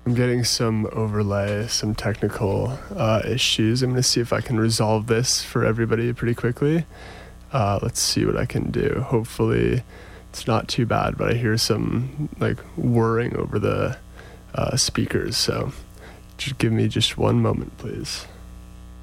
I'm getting some overlay, some technical issues. I'm going to see if I can resolve this for everybody pretty quickly. Let's see what I can do. Hopefully it's not too bad, but I hear some like whirring over the speakers. So just give me just one moment, please.